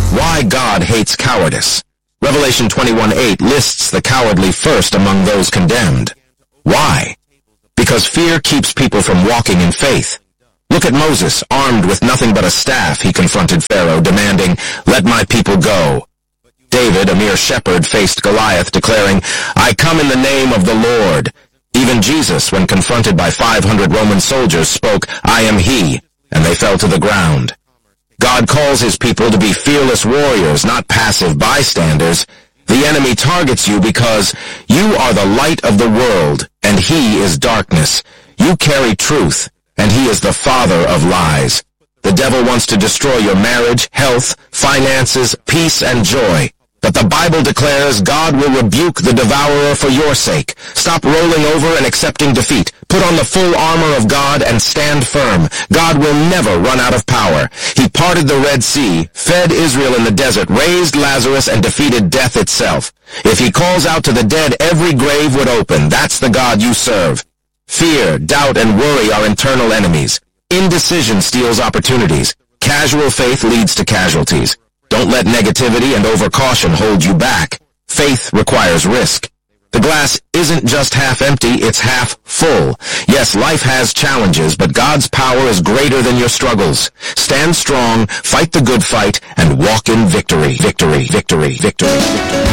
Why God hates cowardice. Revelation 21:8 lists the cowardly first among those condemned. Why? Because fear keeps people from walking in faith. Look at Moses, armed with nothing but a staff. He confronted Pharaoh, demanding, "Let my people go." David, a mere shepherd, faced Goliath, declaring, "I come in the name of the Lord." Even Jesus, when confronted by 500 Roman soldiers, spoke, "I am he," and they fell to the ground. God calls his people to be fearless warriors, not passive bystanders. The enemy targets you because you are the light of the world, and he is darkness. You carry truth, and he is the father of lies. The devil wants to destroy your marriage, health, finances, peace, and joy. But the Bible declares God will rebuke the devourer for your sake. Stop rolling over and accepting defeat. Put on the full armor of God and stand firm. God will never run out of power. He parted the Red Sea, fed Israel in the desert, raised Lazarus, and defeated death itself. If he calls out to the dead, every grave would open. That's the God you serve. Fear, doubt, and worry are internal enemies. Indecision steals opportunities. Casual faith leads to casualties. Don't let negativity and overcaution hold you back. Faith requires risk. The glass isn't just half empty, it's half full. Yes, life has challenges, but God's power is greater than your struggles. Stand strong, fight the good fight, and walk in victory. Victory, victory, victory, victory.